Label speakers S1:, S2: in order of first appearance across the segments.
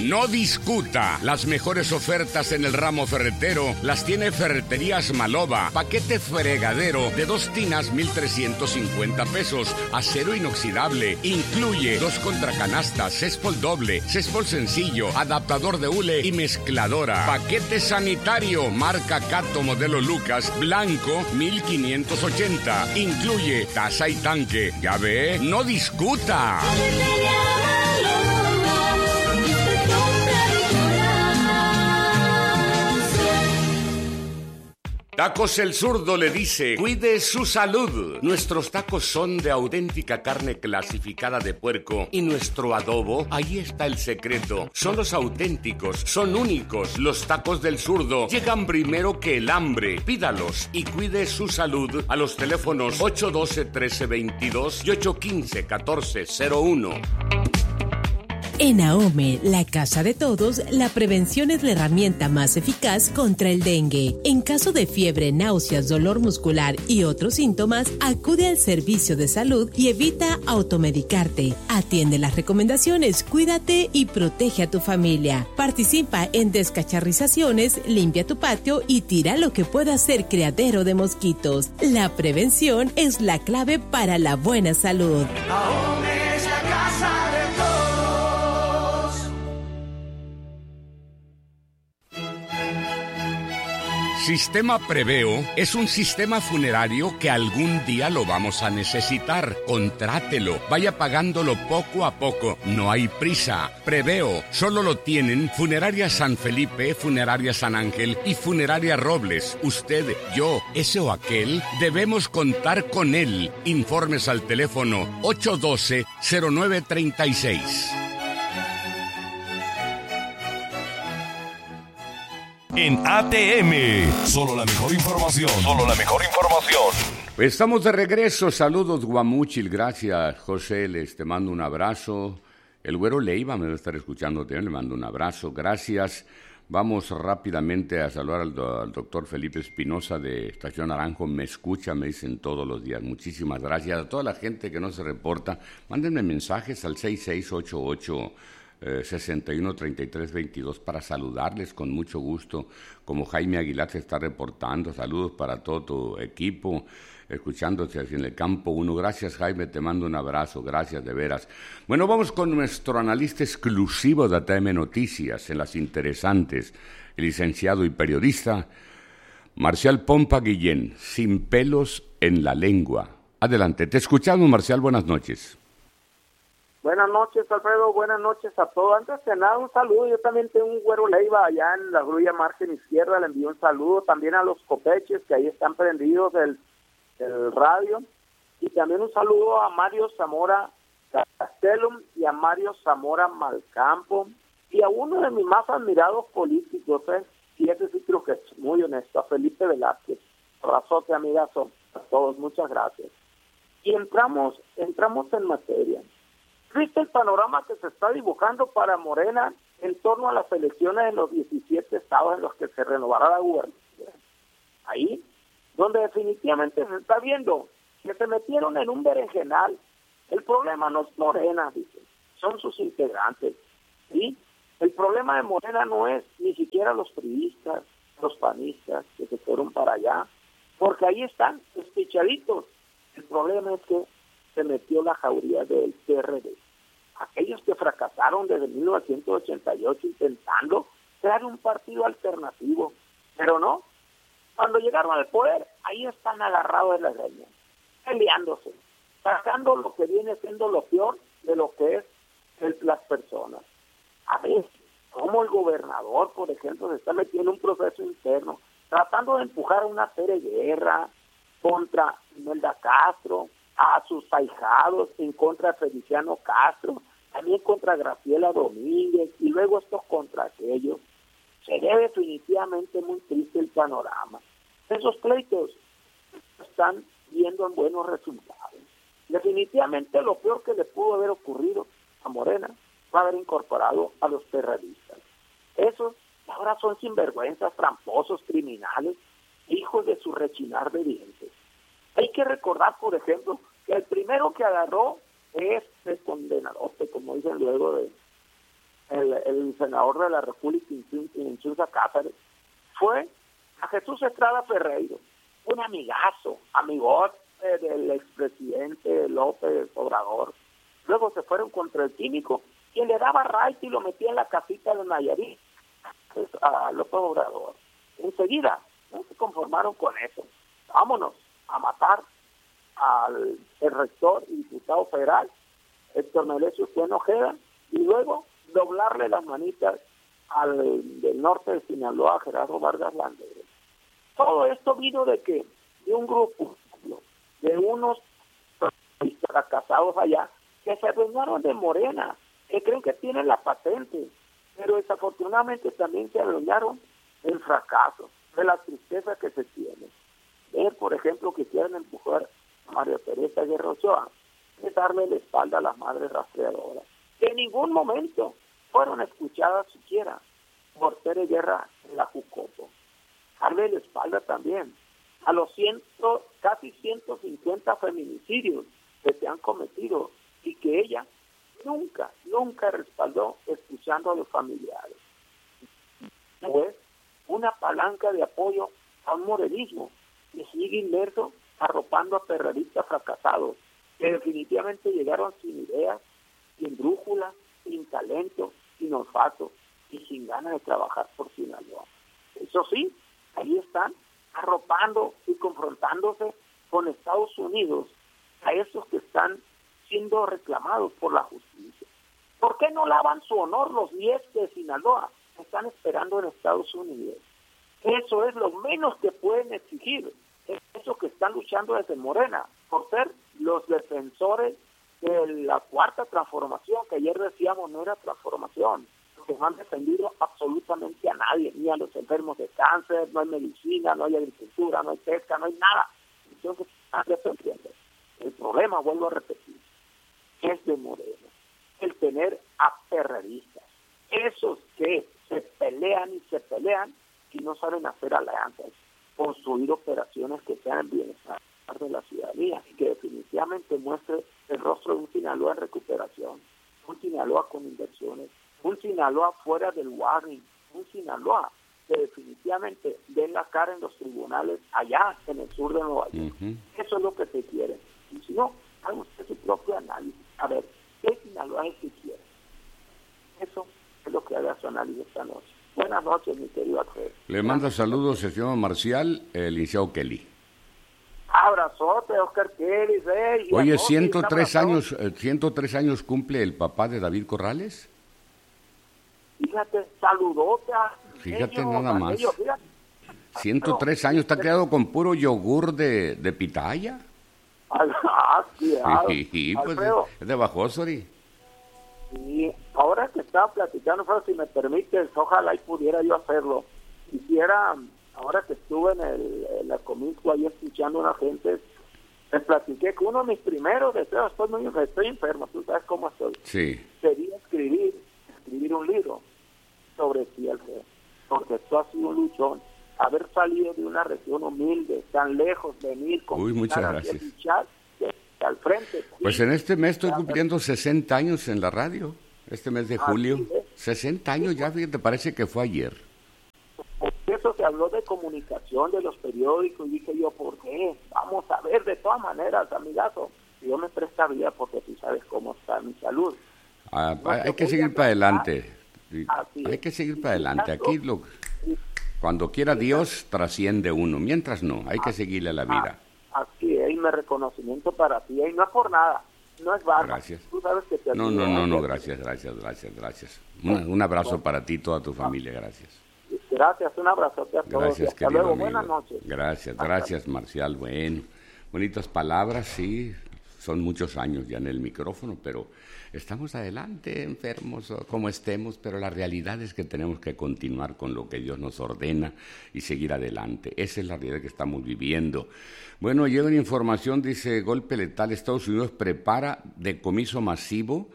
S1: No discuta. Las mejores ofertas en el ramo ferretero las tiene Ferreterías Maloba. Paquete fregadero de 2 tinas, 1,350 pesos. Acero inoxidable. Incluye 2 contracanastas, céspol doble, céspol sencillo, adaptador de hule y mezcladora. Paquete sanitario, marca Cato modelo Lucas, blanco, 1,580. Incluye taza y tanque. Ya ve, no discuta. Tacos El Zurdo le dice, cuide su salud. Nuestros tacos son de auténtica carne clasificada de puerco y nuestro adobo, ahí está el secreto. Son los auténticos, son únicos. Los tacos del Zurdo llegan primero que el hambre. Pídalos y cuide su salud a los teléfonos 812-1322 y 815-1401.
S2: En AOME, la casa de todos, la prevención es la herramienta más eficaz contra el dengue. En caso de fiebre, náuseas, dolor muscular y otros síntomas, acude al servicio de salud y evita automedicarte. Atiende las recomendaciones, cuídate y protege a tu familia. Participa en descacharrizaciones, limpia tu patio y tira lo que pueda ser criadero de mosquitos. La prevención es la clave para la buena salud.
S3: AOME es la casa de todos.
S1: Sistema Preveo es un sistema funerario que algún día lo vamos a necesitar. Contrátelo, vaya pagándolo poco a poco, no hay prisa. Preveo solo lo tienen Funeraria San Felipe, Funeraria San Ángel y Funeraria Robles. Usted, yo, ese o aquel, debemos contar con él. Informes al teléfono 812-0936.
S4: En ATM, solo la mejor información. Solo la mejor información.
S1: Estamos de regreso. Saludos, Guamúchil. Gracias, José. Te mando un abrazo. El Güero Leiva me debe estar escuchando también. Le mando un abrazo. Gracias. Vamos rápidamente a saludar al doctor Felipe Espinosa de Estación Naranjo. Me escucha, me dicen todos los días. Muchísimas gracias. A toda la gente que no se reporta, mándenme mensajes al 6688-613322 para saludarles con mucho gusto, como Jaime Aguilar se está reportando. Saludos para todo tu equipo, escuchándote en el Campo 1. Gracias, Jaime, te mando un abrazo, gracias de veras. Bueno, vamos con nuestro analista exclusivo de ATM Noticias, en las interesantes, el licenciado y periodista Marcial Pompa Guillén, sin pelos en la lengua. Adelante, te escuchamos, Marcial, buenas noches.
S5: Buenas noches, Alfredo. Buenas noches a todos. Antes de nada, un saludo. Yo también tengo un Güero Leiva allá en la grulla margen izquierda. Le envío un saludo también a los copeches que ahí están prendidos del radio. Y también un saludo a Mario Zamora Castellum y a Mario Zamora Malcampo. Y a uno de mis más admirados políticos, y ese sí creo que es muy honesto, a Felipe Velázquez. Abrazote, amigazo. A todos, muchas gracias. Y entramos en materia. ¿Viste el panorama que se está dibujando para Morena en torno a las elecciones en los 17 estados en los que se renovará la gubernatura? Ahí, donde definitivamente se está viendo que se metieron en un berenjenal. El problema no es Morena, dicen, son sus integrantes. ¿Sí? El problema de Morena no es ni siquiera los priistas, los panistas que se fueron para allá, porque ahí están despichaditos. El problema es que se metió la jauría del PRD. Aquellos que fracasaron desde 1988 intentando crear un partido alternativo, pero no. Cuando llegaron al poder, ahí están agarrados de la greña, peleándose, sacando lo que viene siendo lo peor de lo que es las personas. A ver, como el gobernador, por ejemplo, se está metiendo en un proceso interno, tratando de empujar una serie de guerra contra Imelda Castro, a sus ahijados, en contra de Feliciano Castro, también contra Graciela Domínguez, y luego estos contra aquellos. Se ve definitivamente muy triste el panorama. Esos pleitos están viendo en buenos resultados. Definitivamente lo peor que le pudo haber ocurrido a Morena fue haber incorporado a los terroristas. Esos ahora son sinvergüenzas, tramposos, criminales, hijos de su rechinar de dientes. Hay que recordar, por ejemplo, que el primero que agarró es el condenador, como dicen luego de el senador de la República, Insunza Cáceres, fue a Jesús Estrada Ferreiro, un amigote del expresidente López Obrador. Luego se fueron contra el químico, quien le daba right y lo metía en la casita de Nayarit, pues, a López Obrador. Enseguida, no se conformaron con eso. Vámonos a matar al rector y diputado federal, Héctor Melesio Ojeda, y luego doblarle las manitas al del norte de Sinaloa, Gerardo Vargas Landeros. Todo esto vino de un grupo, de unos fracasados allá, que se adueñaron de Morena, que creen que tienen la patente, pero desafortunadamente también se adueñaron del fracaso, de la tristeza que se tiene. Ver, por ejemplo, que quieren empujar a María Teresa Guerra Ochoa, es darle la espalda a las madres rastreadoras, que en ningún momento fueron escuchadas siquiera por Tere Guerra en la Jucopo. Darle la espalda también a los casi 150 feminicidios que se han cometido y que ella nunca respaldó escuchando a los familiares. Pues una palanca de apoyo a un morenismo que sigue inmerso arropando a terroristas fracasados que definitivamente llegaron sin ideas, sin brújula, sin talento, sin olfato y sin ganas de trabajar por Sinaloa. Eso sí, ahí están arropando y confrontándose con Estados Unidos a esos que están siendo reclamados por la justicia. ¿Por qué no lavan su honor los 10 de Sinaloa que están esperando en Estados Unidos? Eso es lo menos que pueden exigir, esos que están luchando desde Morena, por ser los defensores de la cuarta transformación, que ayer decíamos no era transformación, porque no han defendido absolutamente a nadie, ni a los enfermos de cáncer, no hay medicina, no hay agricultura, no hay pesca, no hay nada. Entonces están defendiendo. El problema, vuelvo a repetir, es de Morena, el tener a perredistas, esos que se pelean y no saben hacer alianzas, construir operaciones que sean en bienestar de la ciudadanía y que definitivamente muestre el rostro de un Sinaloa en recuperación, un Sinaloa con inversiones, un Sinaloa fuera del Warring, un Sinaloa que definitivamente den la cara en los tribunales allá en el sur de Nueva York. Eso es lo que se quiere. Y si no, hagan usted su propio análisis. A ver, ¿qué Sinaloa es que quiere? Eso es lo que haga su análisis esta noche. Buenas noches, mi querido Alfredo.
S1: Le manda saludos el señor Marcial, el licenciado Kelly.
S5: Abrazote, Oscar Kelly, Rey.
S1: Oye, 103 años cumple el papá de David Corrales.
S5: Fíjate, saludote a
S1: Fíjate
S5: ellos,
S1: nada más.
S5: ellos, fíjate.
S1: 103 años, está creado con puro yogur de pitaya.
S5: Cuidado.
S1: Sí, pues
S5: Alfredo,
S1: es de Bajosori.
S5: y ahora que estaba platicando, Alfredo, si me permites, ojalá y pudiera yo hacerlo. Quisiera, ahora que estuve en la Comisco ahí escuchando a una gente, les platiqué que uno de mis primeros deseos, estoy enfermo, tú sabes cómo estoy,
S1: Sí.
S5: sería escribir un libro sobre ti, Alfredo, porque tú has sido un luchón, haber salido de una región humilde, tan lejos, venir con
S1: Muchas gracias.
S5: luchar al frente.
S1: Pues en este mes estoy cumpliendo 60 años en la radio, este mes de julio. 60 años ya, fíjate, parece que fue ayer.
S5: Por eso se habló de comunicación, de los periódicos, y dije yo, ¿por qué? Vamos a ver, de todas maneras, amigazo, yo me prestaría porque tú sabes cómo está mi salud.
S1: Hay que seguir para adelante.
S5: Así
S1: Hay
S5: es.
S1: que seguir para adelante. Aquí cuando quiera Dios trasciende uno, mientras no, hay que seguirle a la vida.
S5: Así es, y mi reconocimiento para ti, y no es por nada, no es barba.
S1: Gracias.
S5: Tú sabes que te
S1: No,
S5: admiro.
S1: gracias. Un abrazo para ti y toda tu familia, gracias.
S5: Gracias, un abrazote a todos.
S1: Gracias,
S5: y hasta
S1: querido
S5: luego,
S1: amigo.
S5: buenas noches.
S1: Gracias, Marcial. Bueno, bonitas palabras, sí. Son muchos años ya en el micrófono, pero estamos adelante, enfermos o como estemos, pero la realidad es que tenemos que continuar con lo que Dios nos ordena y seguir adelante. Esa es la realidad que estamos viviendo. Bueno, llega una información, dice, golpe letal, Estados Unidos prepara decomiso masivo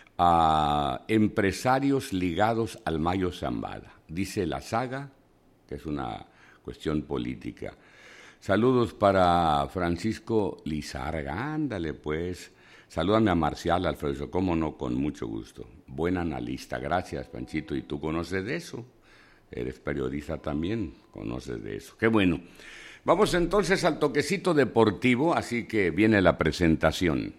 S1: a empresarios ligados al Mayo Zambada. Dice la saga, que es una cuestión política. Saludos para Francisco Lizarga, ándale pues. Salúdame a Marcial, Alfredo, cómo no, con mucho gusto. Buen analista, gracias, Panchito. ¿Y tú conoces de eso? Eres periodista también, conoces de eso. Qué bueno. Vamos entonces al toquecito deportivo, así que viene la presentación.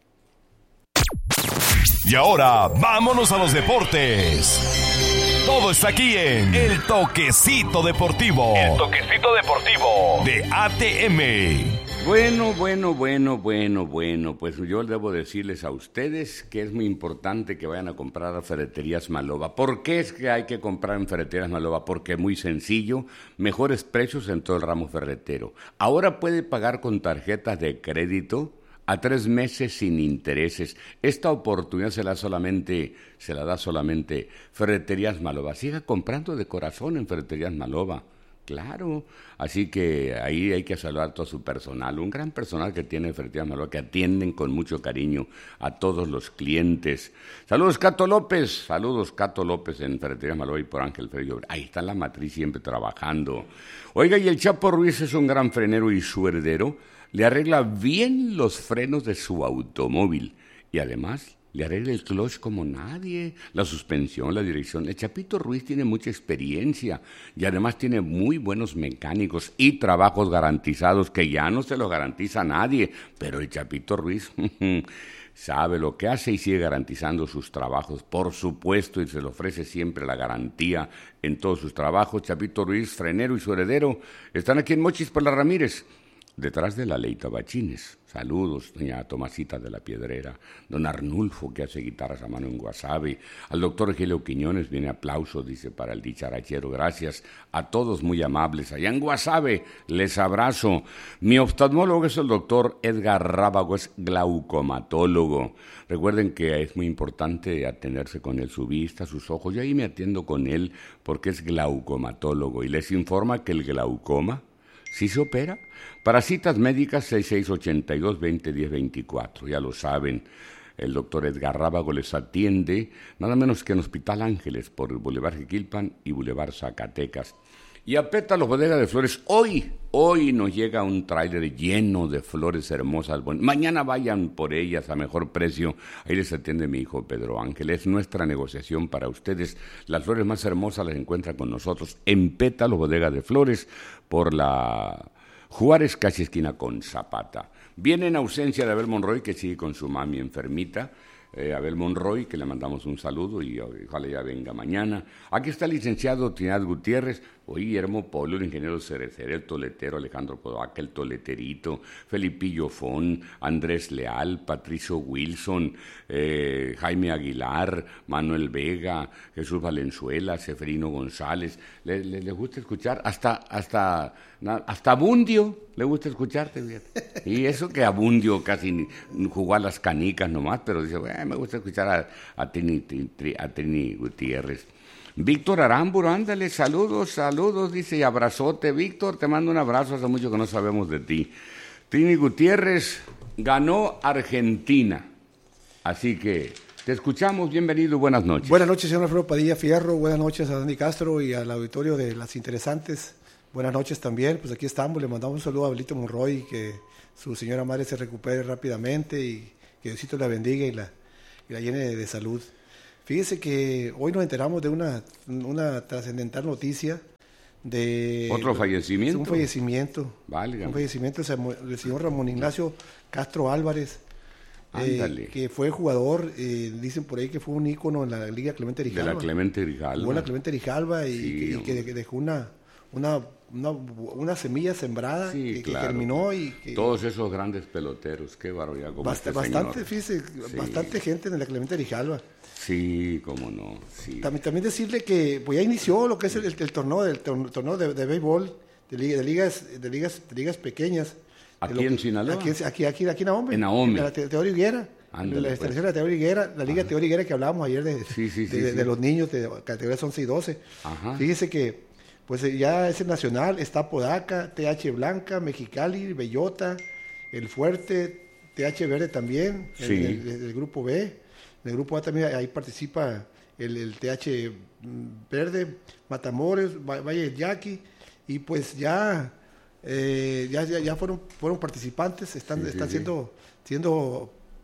S4: Y ahora, vámonos a los deportes. Todo está aquí en El Toquecito Deportivo. El Toquecito Deportivo de ATM.
S1: Bueno, pues yo debo decirles a ustedes que es muy importante que vayan a comprar a Ferreterías Maloba. ¿Por qué es que hay que comprar en Ferreterías Maloba? Porque es muy sencillo, mejores precios en todo el ramo ferretero. Ahora puede pagar con tarjetas de crédito a 3 meses sin intereses. Esta oportunidad se la da solamente Ferreterías Maloba. Siga comprando de corazón en Ferreterías Maloba. Claro, así que ahí hay que saludar a todo su personal, un gran personal que tiene Ferreterías Maloba, que atienden con mucho cariño a todos los clientes. Saludos Cato López en Ferreterías Maloba y por Ángel Freddy. Ahí está la matriz siempre trabajando. Oiga, y el Chapo Ruiz es un gran frenero y su heredero le arregla bien los frenos de su automóvil y además le arregla el clutch como nadie, la suspensión, la dirección. El Chapito Ruiz tiene mucha experiencia y además tiene muy buenos mecánicos y trabajos garantizados que ya no se los garantiza nadie, pero el Chapito Ruiz sabe lo que hace y sigue garantizando sus trabajos, por supuesto, y se le ofrece siempre la garantía en todos sus trabajos. Chapito Ruiz, frenero y su heredero, están aquí en Mochis por la Ramírez, detrás de la Ley Tabachines. Saludos, doña Tomasita de la Piedrera, don Arnulfo, que hace guitarras a mano en Guasave, al doctor Egelio Quiñones, viene aplauso, dice, para el dicharachero, gracias a todos muy amables, allá en Guasave, les abrazo. Mi oftalmólogo es el doctor Edgar Rábago, es glaucomatólogo. Recuerden que es muy importante atenderse con él, su vista, sus ojos, y ahí me atiendo con él porque es glaucomatólogo, y les informa que el glaucoma ¿sí se opera? Para citas médicas, 6682-2010-24. Ya lo saben, el doctor Edgar Rábago les atiende, nada menos que en Hospital Ángeles, por el Boulevard Jiquilpan y Boulevard Zacatecas. Y a Pétalos Bodega de Flores, hoy nos llega un tráiler lleno de flores hermosas. Bueno, mañana vayan por ellas a mejor precio. Ahí les atiende mi hijo Pedro Ángel. Es nuestra negociación para ustedes. Las flores más hermosas las encuentran con nosotros en Pétalos Bodega de Flores por la Juárez, casi esquina con Zapata. Viene en ausencia de Abel Monroy, que sigue con su mami enfermita. Abel Monroy, que le mandamos un saludo y ojalá ya venga mañana. Aquí está el licenciado Trinidad Gutiérrez, Guillermo Polo, el ingeniero Cerecere, el toletero Alejandro Podaca, el toleterito, Felipillo Fon, Andrés Leal, Patricio Wilson, Jaime Aguilar, Manuel Vega, Jesús Valenzuela, Seferino González. ¿Le gusta escuchar? Hasta Abundio le gusta escucharte, fíjate. Y eso que Abundio casi jugó a las canicas nomás, pero dice, me gusta escuchar a Trini Gutiérrez. Víctor Aramburo, ándale, saludos, dice, y abrazote. Víctor, te mando un abrazo, hace mucho que no sabemos de ti. Trini Gutiérrez, ganó Argentina, así que te escuchamos, bienvenido, buenas noches.
S6: Buenas noches, señor Alfredo Padilla Fierro, buenas noches a Dani Castro y al auditorio de Las Interesantes. Buenas noches también, pues aquí estamos, le mandamos un saludo a Abelito Monroy, que su señora madre se recupere rápidamente y que Diosito la bendiga y la llene de salud. Fíjese que hoy nos enteramos de una trascendental noticia de...
S1: ¿Otro fallecimiento?
S6: Un fallecimiento.
S1: Válgame.
S6: Un fallecimiento del señor Ramón Ignacio Castro Álvarez, que fue jugador, dicen por ahí que fue un ícono en la Liga Clemente Grijalva.
S1: De la Clemente Grijalva.
S6: Jugó en la Clemente Grijalva y,
S1: sí,
S6: que dejó una semilla sembrada,
S1: sí,
S6: que germinó y
S1: todos esos grandes peloteros, qué barbaridad.
S6: Bastante, fíjese, sí. Bastante gente en la Clemente Grijalva.
S1: Sí, cómo no, sí.
S6: También decirle que pues ya inició lo que es el torneo de béisbol, de ligas pequeñas.
S1: ¿Aquí en Sinaloa?
S6: Aquí en Ahome.
S1: En Ahome.
S6: En la Teodoro Higuera.
S1: Ándale,
S6: la instalación de la Teodoro Higuera, la Liga Teodoro Higuera que hablábamos ayer de los niños de categorías 11 y 12. Ajá. Fíjese que pues ya es el nacional, está Podaca, TH Blanca, Mexicali, Bellota, El Fuerte, TH Verde también,
S1: sí.
S6: el grupo B. En el grupo A también ahí participa el TH Verde, Matamoros, Valle del Yaqui, y pues ya fueron participantes, están siendo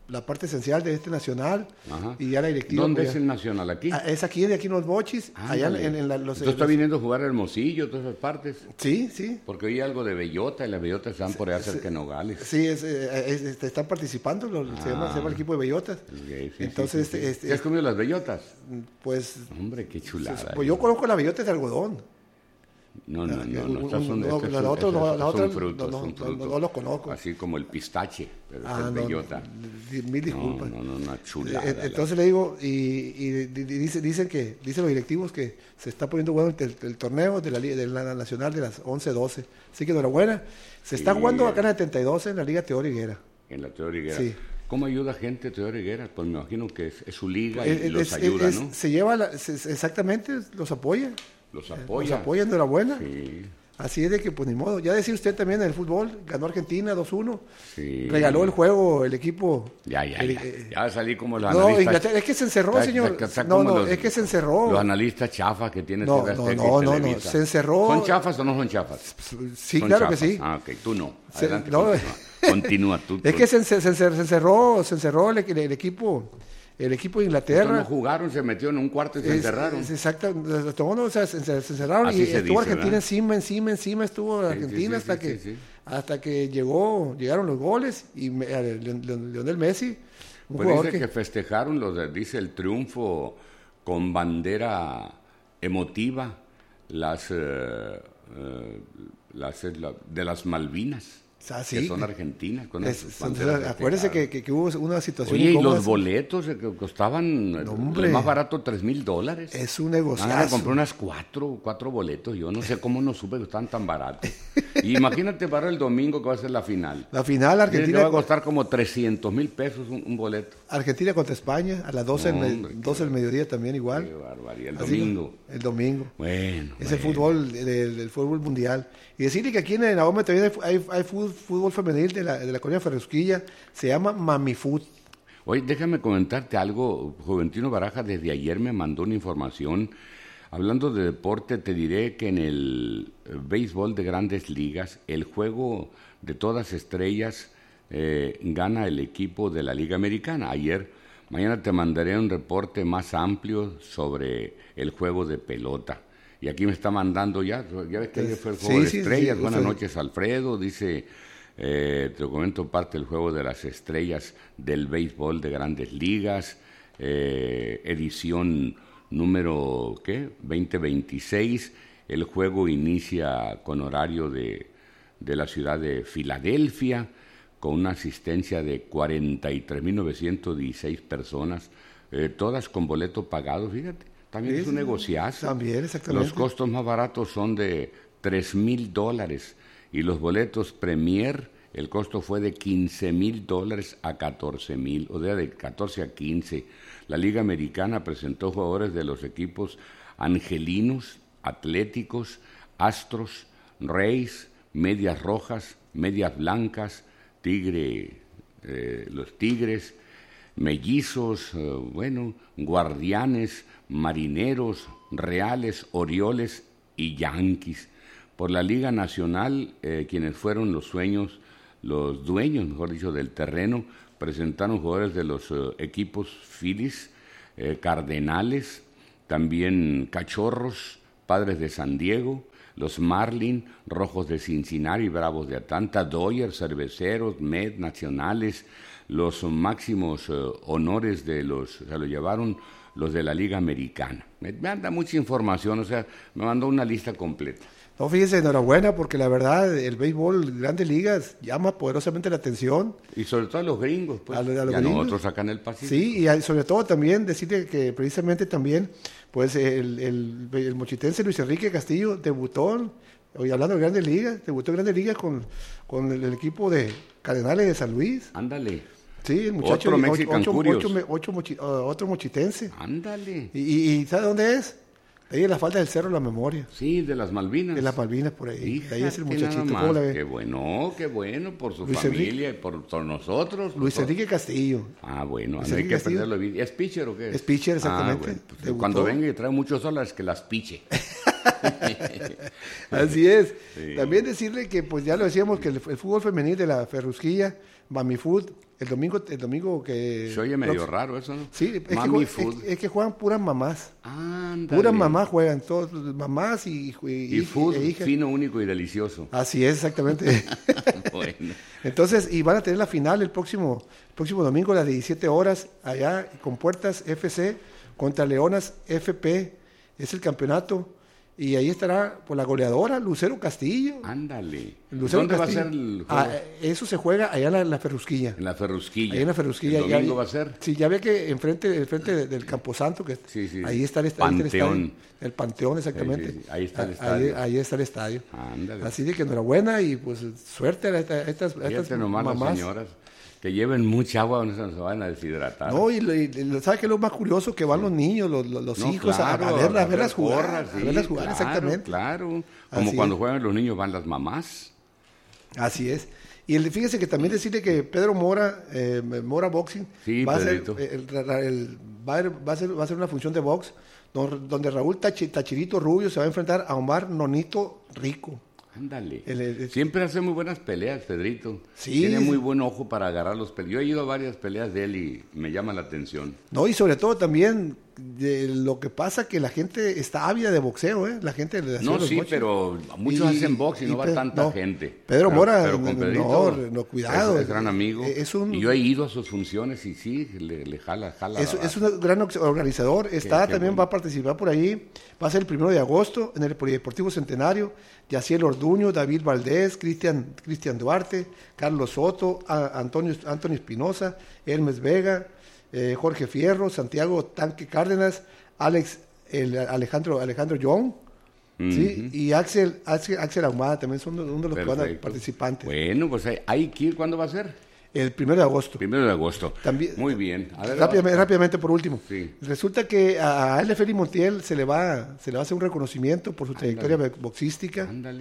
S6: la parte esencial de este Nacional.
S1: Ajá.
S6: Y ya la directiva.
S1: ¿Dónde
S6: pues,
S1: es el Nacional? ¿Aquí?
S6: Es aquí en Los Bochis. Allá en los...
S1: ¿Tú estás viniendo a jugar Hermosillo, todas esas partes?
S6: Sí, sí.
S1: Porque oí algo de bellota y las bellotas están por allá cerca de Nogales.
S6: Sí, están participando, se llama el equipo de bellotas.
S1: Okay, sí,
S6: entonces,
S1: ¿Te has comido las bellotas?
S6: Pues...
S1: Hombre, qué chulada.
S6: Pues yo conozco las bellotas de algodón.
S1: No, estas son frutos.
S6: No los conozco.
S1: Así como el pistache, pero es el bellota.
S6: Mil disculpas.
S1: No, una chulada.
S6: Entonces le digo, y dicen los directivos que se está poniendo bueno el torneo de la Nacional de las 11-12. Así que enhorabuena. Se está jugando acá en la 72 en la Liga Teo Higuera.
S1: En la Teo Higuera.
S6: Sí.
S1: ¿Cómo ayuda gente Teo Higuera? Pues me imagino que es su liga y los ayuda, ¿no?
S6: Se lleva, exactamente, los apoya.
S1: Los apoya.
S6: Los apoya, enhorabuena.
S1: Sí.
S6: Así es de que, pues ni modo. Ya decía usted también en el fútbol, ganó Argentina 2-1.
S1: Sí.
S6: Regaló el juego, el equipo.
S1: Ya salí como los
S6: no,
S1: analistas.
S6: Inglaterra, es que se encerró, señor. Es que se encerró.
S1: Los analistas chafas que tienen
S6: No, se encerró.
S1: ¿Son chafas o no son chafas?
S6: Sí,
S1: son
S6: claro
S1: chafas.
S6: que sí.
S1: Ah, ok, tú no. Adelante, continúa tú.
S6: Es que se encerró el equipo. El equipo de Inglaterra.
S1: Entonces no jugaron, se metió en un cuarto y se encerraron.
S6: Exacto, se encerraron.
S1: Así
S6: y
S1: se
S6: estuvo
S1: dice,
S6: Argentina encima estuvo Argentina hasta que llegaron los goles y Lionel Messi,
S1: pues dice que festejaron, dice el triunfo con bandera emotiva, de las Malvinas.
S6: Sí.
S1: Que son argentinas.
S6: Acuérdese que hubo una situación.
S1: Oye, y los boletos que costaban, el más barato, $3,000.
S6: Es un negociazo.
S1: Compré unas cuatro boletos. Yo no sé cómo no supe que estaban tan baratos. Y imagínate para el domingo que va a ser la final.
S6: La final, Argentina.
S1: Va a costar como $300,000 un boleto.
S6: Argentina contra España, a las 12 del mediodía también igual.
S1: Qué barbaridad.
S6: El domingo.
S1: Bueno.
S6: Es el fútbol, del fútbol mundial. Y decirle que aquí en Ahome también hay fútbol femenil de la colonia Ferrusquilla, se llama Mamifut.
S1: Oye, déjame comentarte algo. Juventino Baraja desde ayer me mandó una información. Hablando de deporte, te diré que en el béisbol de Grandes Ligas, el juego de todas estrellas gana el equipo de la Liga Americana. Mañana te mandaré un reporte más amplio sobre el juego de pelota. Y aquí me está mandando ya ves que ayer fue el juego de estrellas. Buenas noches, Alfredo. Dice, te comento parte del juego de las estrellas del béisbol de Grandes Ligas, edición número 2026. El juego inicia con horario de la ciudad de Filadelfia, con una asistencia de 43,916 personas, todas con boleto pagado, fíjate. También es un negociazo.
S6: También, exactamente.
S1: Los costos más baratos son de $3,000 y los boletos Premier, el costo fue de $15,000 a $14,000, o sea, de 14 a 15. La Liga Americana presentó jugadores de los equipos Angelinos, Atléticos, Astros, Rays, Medias Rojas, Medias Blancas, los Tigres, Mellizos, Guardianes, Marineros, Reales, Orioles y Yankees. Por la Liga Nacional, quienes fueron los dueños, mejor dicho, del terreno, presentaron jugadores de los equipos Phillies, Cardenales, también Cachorros, Padres de San Diego, los Marlins, Rojos de Cincinnati, Bravos de Atlanta, Dodgers, Cerveceros, Mets, Nacionales. Los máximos honores se lo llevaron los de la Liga Americana. Me manda mucha información, me mandó una lista completa.
S6: No, fíjese, enhorabuena, porque la verdad, el béisbol, Grandes Ligas, llama poderosamente la atención.
S1: Y sobre todo a los gringos, pues.
S6: A los
S1: gringos.
S6: Nosotros
S1: acá en el Pacífico.
S6: Sí, y sobre todo también decirle que precisamente también, pues el mochitense Luis Enrique Castillo debutó, hoy hablando de Grandes Ligas, debutó en Grandes Ligas con el equipo de Cardenales de San Luis.
S1: Ándale.
S6: Sí, el muchacho. Otro mochitense.
S1: Ándale.
S6: ¿Y sabe dónde es? Ahí en la falda del Cerro de la Memoria.
S1: Sí, de las Malvinas.
S6: De las Malvinas, por ahí.
S1: Híjate,
S6: ahí es el muchachito.
S1: ¿Cómo la ve? Qué bueno, por su
S6: Luis
S1: familia y por nosotros.
S6: Luis Enrique Castillo.
S1: Bueno, hay que aprenderlo. ¿Es pitcher o qué?
S6: Es pitcher, exactamente.
S1: Pues cuando venga y trae muchos dólares, que las piche.
S6: Así es.
S1: Sí.
S6: También decirle que, pues ya lo decíamos, que el fútbol femenil de la Ferrusquilla Mami Food. El domingo que...
S1: Se oye medio raro eso, ¿no?
S6: Sí, es que juegan puras mamás.
S1: Ándale.
S6: Puras mamás juegan, todos, mamás y
S1: food fino, único y delicioso.
S6: Así es, exactamente.
S1: Bueno.
S6: Entonces, y van a tener la final el próximo domingo a las 17 horas, allá con Puertas FC contra Leonas FP. Es el campeonato. Y ahí estará por la goleadora, Lucero Castillo.
S1: Ándale.
S6: ¿Dónde
S1: va a ser el juego?
S6: Eso se juega allá en la Ferrusquilla.
S1: En la Ferrusquilla.
S6: Ahí en la Ferrusquilla.
S1: ¿El domingo va a ser?
S6: Sí, ya ve que enfrente del Camposanto, que
S1: sí.
S6: ahí está el
S1: Panteón.
S6: El Panteón, exactamente.
S1: Sí. Ahí está el estadio.
S6: Ahí está el estadio.
S1: Ándale.
S6: Así de que enhorabuena y pues suerte a estas
S1: nomás
S6: mamás.
S1: Las señoras. Que lleven mucha agua, no se van a deshidratar.
S6: No, y ¿sabes qué es lo más curioso? Que van los niños, los hijos,
S1: claro,
S6: a verlas jugar.
S1: Sí,
S6: a verlas jugar, exactamente.
S1: Claro, como
S6: así
S1: cuando
S6: es.
S1: juegan los niños van las mamás.
S6: Así es. Y fíjese que también decirle que Pedro Mora, Mora Boxing, va a hacer una función de box donde Raúl Tachirito Rubio se va a enfrentar a Omar Nonito Rico.
S1: Ándale. Siempre hace muy buenas peleas, Pedrito.
S6: Sí.
S1: Tiene muy buen ojo para agarrar los peleas. Yo he ido a varias peleas de él y me llama la atención.
S6: No, y sobre todo también de lo que pasa que la gente está ávida de boxeo, ¿eh? La gente de
S1: no, sí, boxeo. Pero muchos hacen box y no va tanta gente.
S6: Pedro Mora,
S1: pero con Pedrito,
S6: no, cuidado.
S1: Es gran amigo. Y yo he ido a sus funciones y sí, le jala.
S6: Es un gran organizador. Va a participar por ahí. Va a ser el 1 de agosto en el Polideportivo Centenario. Yaciel Orduño, David Valdés, Cristian Duarte, Carlos Soto, Antonio Espinosa, Hermes Vega, Jorge Fierro, Santiago Tanque Cárdenas, Alejandro Young, ¿sí? Y Axel Ahumada también son uno de los participantes.
S1: Bueno, pues hay que ir. ¿Cuándo va a ser?
S6: El 1 de agosto.
S1: 1 de agosto.
S6: También,
S1: muy bien. A ver,
S6: rápidamente por último.
S1: Sí.
S6: Resulta que a L. Félix Montiel se le va a hacer un reconocimiento por su trayectoria boxística.
S1: Ándale.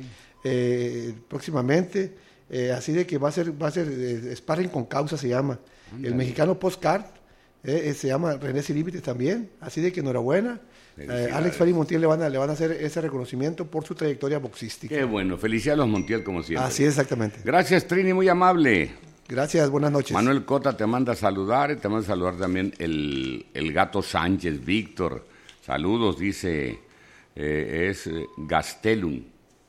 S6: Próximamente. Así de que va a ser sparring con causa, se llama. Ándale. El mexicano Postcard se llama René Sin Límites también. Así de que enhorabuena. Alex Félix Montiel le van a hacer ese reconocimiento por su trayectoria boxística.
S1: Qué bueno. Felicidades a los Montiel como siempre.
S6: Así es, exactamente.
S1: Gracias, Trini, muy amable.
S6: Gracias, buenas noches.
S1: Manuel Cota te manda a saludar, y te manda a saludar también el Gato Sánchez, Víctor. Saludos, dice, es Gastelum,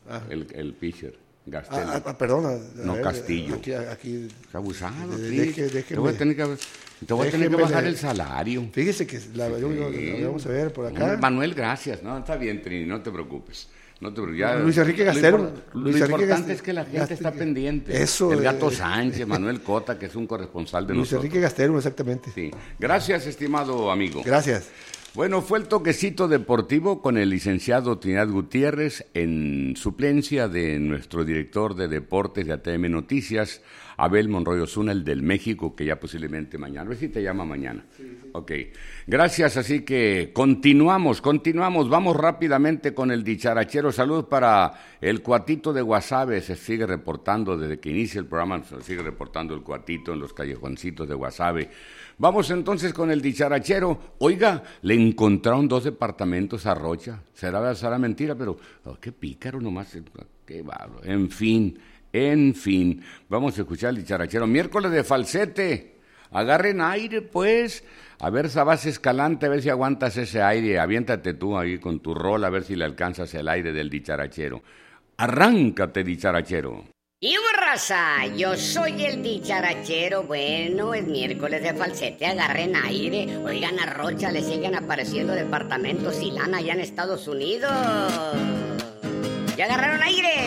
S1: el pitcher. Gastelum.
S6: Perdona.
S1: No, Castillo.
S6: Aquí.
S1: Es abusado,
S6: Te
S1: voy a tener que bajar el salario.
S6: Fíjese que vamos a ver por acá.
S1: Manuel, gracias. No, está bien, Trini, no te preocupes.
S6: Luis Enrique Gastero.
S1: Lo importante es que la gente está pendiente.
S6: Eso.
S1: El Gato Sánchez, Manuel Cota, que es un corresponsal de nosotros.
S6: Luis Enrique Gastero, exactamente.
S1: Sí. Gracias, estimado amigo.
S6: Gracias.
S1: Bueno, fue el toquecito deportivo con el licenciado Trinidad Gutiérrez en suplencia de nuestro director de deportes de ATM Noticias, Abel Monroy Osuna, el del México, que ya posiblemente mañana. A ver si te llama mañana. Sí. Ok. Gracias, así que continuamos. Vamos rápidamente con el dicharachero. Saludos para el Cuatito de Guasave. Se sigue reportando desde que inicia el programa, se sigue reportando el Cuatito en los callejoncitos de Guasave. Vamos entonces con el dicharachero. Oiga, le encontraron 2 departamentos a Rocha. Será mentira, pero qué pícaro nomás. Qué bárbaro. En fin. Vamos a escuchar el dicharachero. Miércoles de falsete. Agarren aire, pues. A ver, Sabás Escalante, a ver si aguantas ese aire. Aviéntate tú ahí con tu rol, a ver si le alcanzas el aire del dicharachero. Arráncate, dicharachero.
S7: Y raza, yo soy el dicharachero. Bueno, es miércoles de falsete, agarren aire. Oigan, a Rocha le siguen apareciendo departamentos y lana allá en Estados Unidos. ¿Ya agarraron aire?